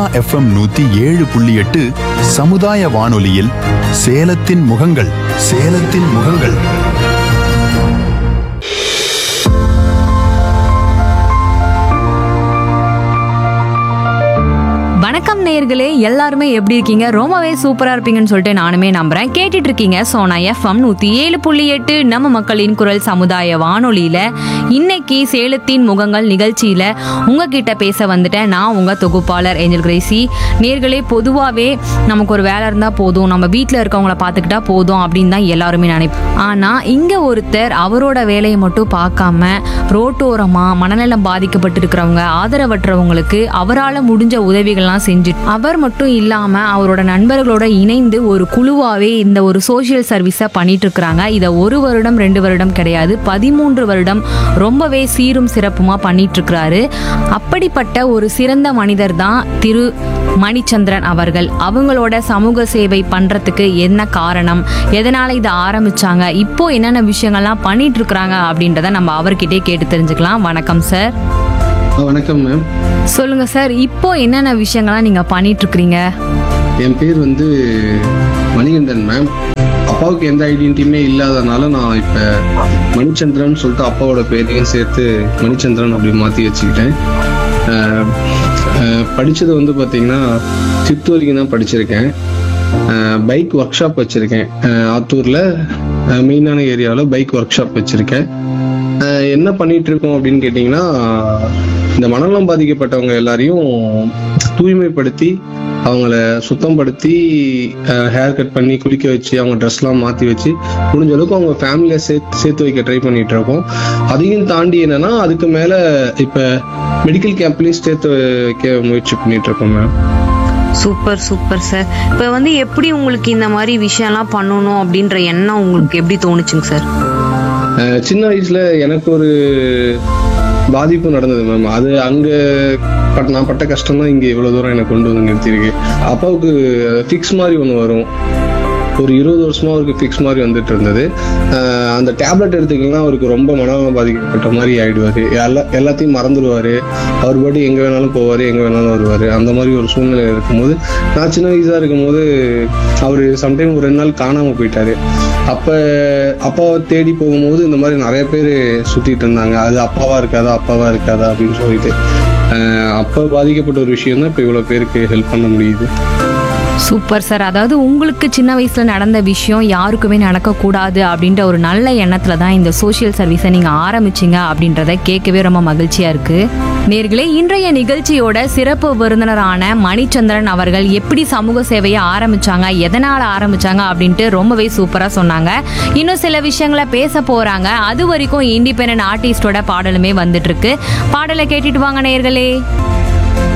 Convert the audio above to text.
FM 107.8 சமுதாய வானொலியில் சேலத்தின் முகங்கள் சேலத்தின் முகங்கள். வணக்கம் நேயர்களே, எல்லாருமே எப்படி இருக்கீங்க? ரொம்பவே சூப்பரா இருப்பீங்கன்னு சொல்லிட்டு நானுமே நம்புறேன். கேட்டுட்டு இருக்கீங்க சோனா FM 107.8 நம்ம மக்களின் குரல் சமுதாய வானொலியில. இன்னைக்கு சேலத்தின் முகங்கள் நிகழ்ச்சியில உங்ககிட்ட பேச வந்துட்டேன். நான் உங்க தொகுப்பாளர் ஏஞ்சல் கிரேசி. நேயர்களே, பொதுவாகவே நமக்கு ஒரு வேலை இருந்தா போதும், நம்ம வீட்டில் இருக்கவங்கள பார்த்துக்கிட்டா போதும் அப்படின்னு தான் எல்லாருமே நினைப்போம். ஆனா இங்க ஒருத்தர் அவரோட வேலையை மட்டும் பார்க்காம ரோட்டோரமா மனநலம் பாதிக்கப்பட்டு இருக்கிறவங்க, ஆதரவற்றவங்களுக்கு அவரால் முடிஞ்ச உதவிகள்லாம் செஞ்சு, அவர் மட்டும் இல்லாம அவரோட நண்பர்களோட இணைந்து ஒரு குழுவாவே இந்த ஒரு சோசியல் சர்வீஸை பண்ணிட்டு இருக்கிறாங்க. இதை 1 வருடம் 2 வருடம் கிடையாது, 13 வருடம் ரொம்பவே சீரும் சிறப்புமா பண்ணிட்டு இருக்கிறாரு. அப்படிப்பட்ட ஒரு சிறந்த மனிதர் தான் திரு மணிச்சந்திரன் அவர்கள். அவங்களோட சமூக சேவை பண்றதுக்கு என்ன காரணம், எதனால இதை ஆரம்பிச்சாங்க, இப்போ என்னென்ன விஷயங்கள்லாம் பண்ணிட்டு இருக்கிறாங்க அப்படின்றத நம்ம அவர்கிட்டே கேட்டு தெரிஞ்சுக்கலாம். வணக்கம் சார். வணக்கம் மேம். சொல்லுங்க சார், இப்போ என்னென்ன விஷயங்கள்லாம் நீங்க பண்ணிட்டு இருக்கிறீங்க? என் பேர் மணிகண்டன் மேம். அப்பாவுக்கு எந்த ஐடென்டிட்டியுமே இல்லாதனால நான் இப்போ மணிச்சந்திரன் சொல்லிட்டு அப்பாவோட பேரையும் சேர்த்து மணிச்சந்திரன் அப்படி மாற்றி வச்சுக்கிட்டேன். படித்தது பார்த்தீங்கன்னா 5th வரைக்கும் தான் படிச்சிருக்கேன். பைக் ஒர்க் ஷாப் வச்சுருக்கேன். ஆத்தூரில் மெயினான ஏரியாவில் பைக் ஒர்க் ஷாப் வச்சுருக்கேன். என்ன பண்ணிட்டு இருக்கோம் அப்படின்னு கேட்டிங்கன்னா, இந்த மனநலம் பாதிக்கப்பட்டவங்க எல்லாரையும் தூய்மைப்படுத்தி அவங்கள சுத்தப்படுத்தி ஹேர் கட் பண்ணி குளிக்க வச்சு அவங்க ட்ரெஸ்லாம் மாற்றி வச்சு முடிஞ்ச அளவுக்கு அவங்க ஃபேமிலியை சேர்த்து வைக்க ட்ரை பண்ணிட்டு இருக்கோம். அதையும் தாண்டி என்னன்னா, அதுக்கு மேலே இப்போ மெடிக்கல் கேம்ப்லேயும் சேர்த்து வைக்க முயற்சி பண்ணிட்டு இருக்கோம் மேம். Super super sir. இப்போ எப்படி உங்களுக்கு இந்த மாதிரி விஷயம்லாம் பண்ணணும் அப்படின்ற எண்ணம் உங்களுக்கு எப்படி தோணுச்சுங்க சார்? சின்ன வயசுல எனக்கு ஒரு பாதிப்பு நடந்தது மேம். அது அங்க நான் பட்ட கஷ்டம் தான் இங்க இவ்வளவு தூரம் எனக்கு கொண்டு வந்து நிறுத்திருக்கு. அப்பாவுக்கு ஃபிக்ஸ் மாதிரி ஒன்று வரும். ஒரு 20 வருஷமா அவருக்கு ஃபிக்ஸ் மாதிரி வந்துட்டு இருந்தது. அந்த டேப்லெட் எடுத்துக்கலாம் அவருக்கு ரொம்ப மனநலம் பாதிக்கப்பட்ட மாதிரி ஆயிடுவாரு. எல்லாத்தையும் மறந்துடுவாரு. அவர் பாட்டு எங்க வேணாலும் போவாரு, எங்க வேணாலும் வருவாரு. அந்த மாதிரி ஒரு சூழ்நிலை இருக்கும்போது, நான் சின்ன வயசா இருக்கும்போது அவரு சம்டைம் ஒரு 2 நாள் காணாம போயிட்டாரு. அப்பாவை தேடி போகும்போது இந்த மாதிரி நிறைய பேர் சுத்திட்டு இருந்தாங்க. அது அப்பாவா இருக்காதா அப்படின்னு சொல்லிட்டு அப்பா பாதிக்கப்பட்ட ஒரு விஷயம் தான் இப்போ இவ்வளவு பேருக்கு ஹெல்ப் பண்ண முடியுது. Super sir. அதாவது உங்களுக்கு சின்ன வயசுல நடந்த விஷயம் யாருக்குமே நடக்கக்கூடாது அப்படின்ற ஒரு நல்ல எண்ணத்துல தான் இந்த சோசியல் சர்வீஸை நீங்க ஆரம்பிச்சிங்க அப்படின்றத கேட்கவே ரொம்ப மகிழ்ச்சியா இருக்கு. நேர்களே, இன்றைய நிகழ்ச்சியோட சிறப்பு விருந்தினரான மணிச்சந்திரன் அவர்கள் எப்படி சமூக சேவையை ஆரம்பிச்சாங்க, எதனால ஆரம்பிச்சாங்க அப்படின்ட்டு ரொம்பவே சூப்பரா சொன்னாங்க. இன்னும் சில விஷயங்களை பேச போறாங்க. அது வரைக்கும் இண்டிபெண்டன்ட் ஆர்டிஸ்டோட பாடலுமே வந்துட்டு இருக்கு. பாடலை கேட்டுட்டு வாங்க நேர்களே.